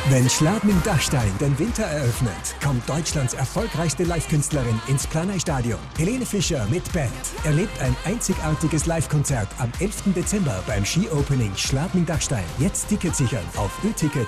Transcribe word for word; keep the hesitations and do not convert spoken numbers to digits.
Wenn Schladming-Dachstein den Winter eröffnet, kommt Deutschlands erfolgreichste Live-Künstlerin ins Planei-Stadion. Helene Fischer mit Band erlebt ein einzigartiges Live-Konzert am elften Dezember beim Ski-Opening Schladming-Dachstein. Jetzt Ticket sichern auf ö ticket